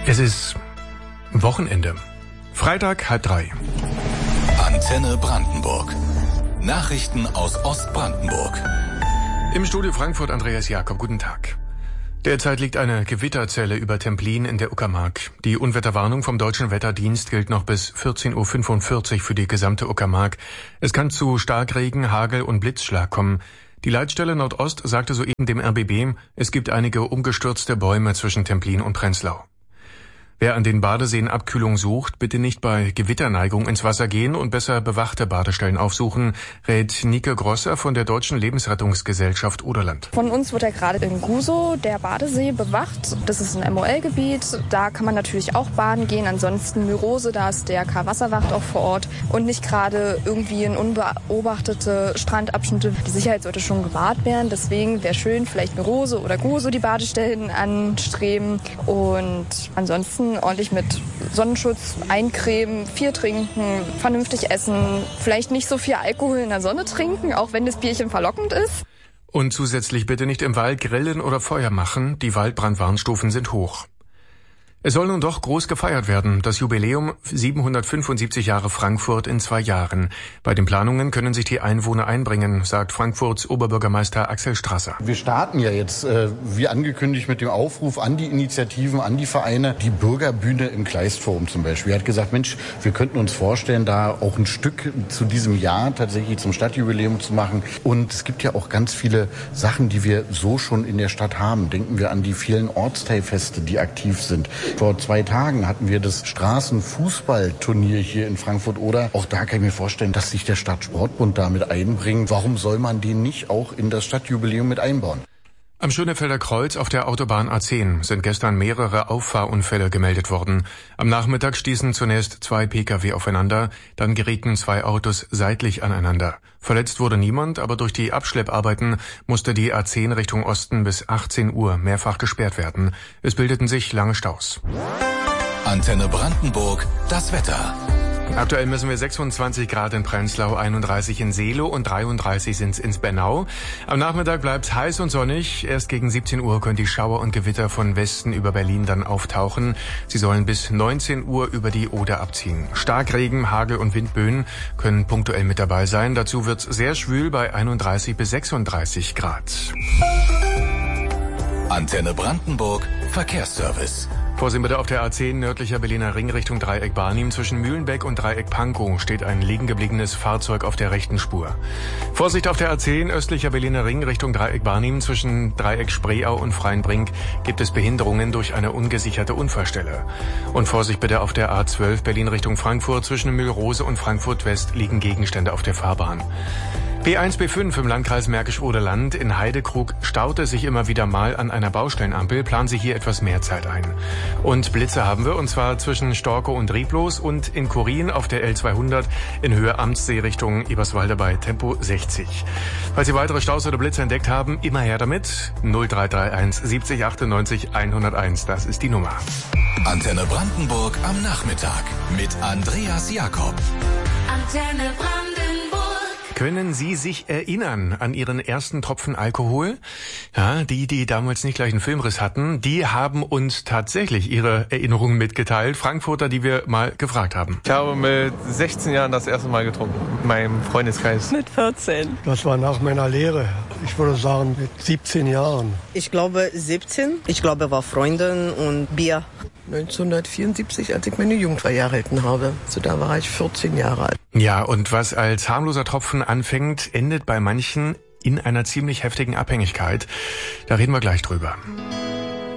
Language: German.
Es ist Wochenende. Freitag 2:30. Antenne Brandenburg. Nachrichten aus Ostbrandenburg. Im Studio Frankfurt Andreas Jakob, guten Tag. Derzeit liegt eine Gewitterzelle über Templin in der Uckermark. Die Unwetterwarnung vom Deutschen Wetterdienst gilt noch bis 14:45 Uhr für die gesamte Uckermark. Es kann zu Starkregen, Hagel und Blitzschlag kommen. Die Leitstelle Nordost sagte soeben dem RBB, es gibt einige umgestürzte Bäume zwischen Templin und Prenzlau. Wer an den Badeseen Abkühlung sucht, bitte nicht bei Gewitterneigung ins Wasser gehen und besser bewachte Badestellen aufsuchen, rät Nike Grosser von der Deutschen Lebensrettungsgesellschaft Oderland. Von uns wird ja gerade in Gusow der Badesee bewacht. Das ist ein MOL-Gebiet. Da kann man natürlich auch baden gehen. Ansonsten Myrose, da ist der K-Wasserwacht auch vor Ort. Und nicht gerade irgendwie in unbeobachtete Strandabschnitte. Die Sicherheit sollte schon gewahrt werden. Deswegen wäre schön, vielleicht Myrose oder Gusow die Badestellen anstreben. Und ansonsten ordentlich mit Sonnenschutz eincremen, viel trinken, vernünftig essen, vielleicht nicht so viel Alkohol in der Sonne trinken, auch wenn das Bierchen verlockend ist. Und zusätzlich bitte nicht im Wald grillen oder Feuer machen, die Waldbrandwarnstufen sind hoch. Es soll nun doch groß gefeiert werden, das Jubiläum 775 Jahre Frankfurt in 2 Jahren. Bei den Planungen können sich die Einwohner einbringen, sagt Frankfurts Oberbürgermeister Axel Strasser. Wir starten ja jetzt, wie angekündigt, mit dem Aufruf an die Initiativen, an die Vereine. Die Bürgerbühne im Kleistforum zum Beispiel hat gesagt, Mensch, wir könnten uns vorstellen, da auch ein Stück zu diesem Jahr tatsächlich zum Stadtjubiläum zu machen. Und es gibt ja auch ganz viele Sachen, die wir so schon in der Stadt haben. Denken wir an die vielen Ortsteilfeste, die aktiv sind. Vor 2 Tagen hatten wir das Straßenfußballturnier hier in Frankfurt-Oder. Auch da kann ich mir vorstellen, dass sich der Stadtsportbund damit einbringt. Warum soll man den nicht auch in das Stadtjubiläum mit einbauen? Am Schönefelder Kreuz auf der Autobahn A10 sind gestern mehrere Auffahrunfälle gemeldet worden. Am Nachmittag stießen zunächst 2 Pkw aufeinander, dann gerieten 2 Autos seitlich aneinander. Verletzt wurde niemand, aber durch die Abschlepparbeiten musste die A10 Richtung Osten bis 18 Uhr mehrfach gesperrt werden. Es bildeten sich lange Staus. Antenne Brandenburg, das Wetter. Aktuell messen wir 26 Grad in Prenzlau, 31 in Seelow und 33 sind's in Bernau. Am Nachmittag bleibt's heiß und sonnig. Erst gegen 17 Uhr können die Schauer und Gewitter von Westen über Berlin dann auftauchen. Sie sollen bis 19 Uhr über die Oder abziehen. Starkregen, Hagel und Windböen können punktuell mit dabei sein. Dazu wird's sehr schwül bei 31 bis 36 Grad. Antenne Brandenburg, Verkehrsservice. Vorsehen bitte auf der A10 nördlicher Berliner Ring Richtung Dreieck Barnim. Zwischen Mühlenbeck und Dreieck Pankow steht ein liegen gebliebenes Fahrzeug auf der rechten Spur. Vorsicht auf der A10 östlicher Berliner Ring Richtung Dreieck Barnim. Zwischen Dreieck Spreeau und Freienbrink gibt es Behinderungen durch eine ungesicherte Unfallstelle. Und Vorsicht bitte auf der A12 Berlin Richtung Frankfurt. Zwischen Mühlrose und Frankfurt West liegen Gegenstände auf der Fahrbahn. B1, B5 im Landkreis Märkisch-Oderland in Heidekrug staute sich immer wieder mal an einer Baustellenampel. Planen Sie hier etwas mehr Zeit ein. Und Blitze haben wir, und zwar zwischen Storkow und Rieblos und in Korin auf der L200 in Höhe Amtssee Richtung Eberswalde bei Tempo 60. Falls Sie weitere Staus oder Blitze entdeckt haben, immer her damit. 0331 70 98 101, das ist die Nummer. Antenne Brandenburg am Nachmittag mit Andreas Jakob. Antenne Brandenburg. Können Sie sich erinnern an Ihren ersten Tropfen Alkohol? Ja, die damals nicht gleich einen Filmriss hatten, die haben uns tatsächlich ihre Erinnerungen mitgeteilt. Frankfurter, die wir mal gefragt haben. Ich habe mit 16 Jahren das erste Mal getrunken, mit meinem Freundeskreis. Mit 14. Das war nach meiner Lehre. Ich würde sagen mit 17 Jahren. Ich glaube 17. Ich glaube war Freundin und Bier. 1974, als ich meine Jugendweihe erhalten habe. So, da war ich 14 Jahre alt. Ja, und was als harmloser Tropfen anfängt, endet bei manchen in einer ziemlich heftigen Abhängigkeit. Da reden wir gleich drüber.